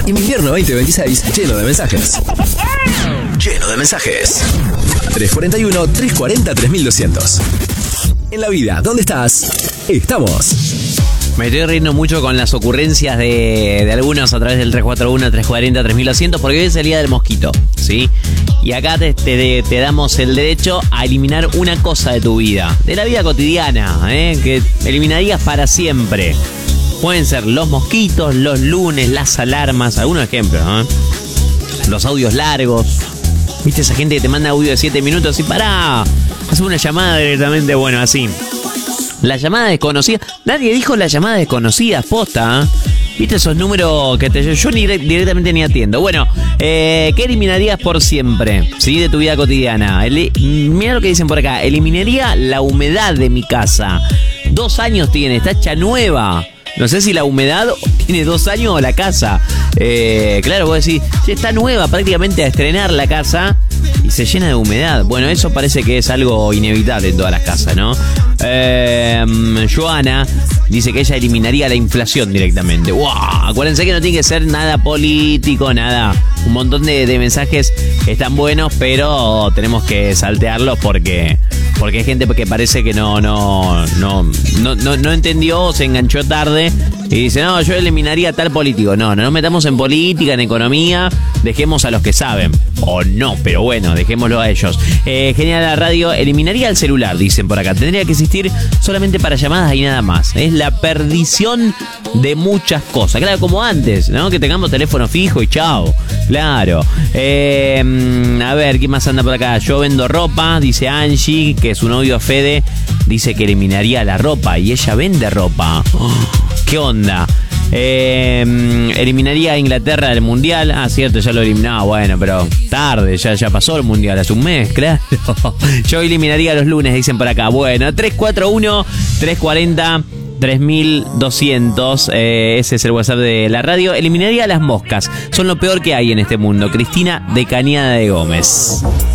Invierno 2026, lleno de mensajes. Lleno de mensajes. 341-340-3200. En la vida, ¿dónde estás? Estamos. Me estoy riendo mucho con las ocurrencias de algunos a través del 341-340-3200 porque hoy es el día del mosquito, ¿sí? Y acá te damos el derecho a eliminar una cosa de tu vida, de la vida cotidiana, que eliminarías para siempre. Pueden ser los mosquitos, los lunes, las alarmas, algunos ejemplos, los audios largos. ¿Viste esa gente que te manda audio de 7 minutos y pará? Hace una llamada directamente, bueno, así. La llamada desconocida. Nadie dijo la llamada desconocida, posta. ¿Viste esos números que yo directamente ni atiendo? Bueno, ¿qué eliminarías por siempre? ¿Sí? De tu vida cotidiana. Mira lo que dicen por acá. Eliminaría la humedad de mi casa. 2 años tiene, está hecha nueva. No sé si la humedad tiene 2 años o la casa. Claro, vos decís, está nueva, prácticamente a estrenar la casa y se llena de humedad. Bueno, eso parece que es algo inevitable en todas las casas, ¿no? Joana dice que ella eliminaría la inflación directamente. ¡Wow! Acuérdense que no tiene que ser nada político, nada. Un montón de mensajes que están buenos, pero tenemos que saltearlos porque hay gente que parece que no entendió, se enganchó tarde y dice, no, yo eliminaría tal político. No nos metamos en política, en economía, dejemos a los que saben. O no, pero bueno, dejémoslo a ellos. Genial la radio, eliminaría el celular, dicen por acá. Tendría que existir solamente para llamadas y nada más. Es la perdición de muchas cosas. Claro, como antes, ¿no? Que tengamos teléfono fijo y chao. Claro. A ver, ¿quién más anda por acá? Yo vendo ropa, dice Angie, que su novio Fede dice que eliminaría la ropa y ella vende ropa. Oh, ¿qué onda? Eliminaría a Inglaterra del Mundial. Ah, cierto, ya lo eliminaba. Bueno, pero tarde, ya pasó el Mundial, hace un mes, claro. Yo eliminaría los lunes, dicen por acá. Bueno, 341-340-3200. Ese es el WhatsApp de la radio. Eliminaría las moscas. Son lo peor que hay en este mundo. Cristina de Cañada de Gómez.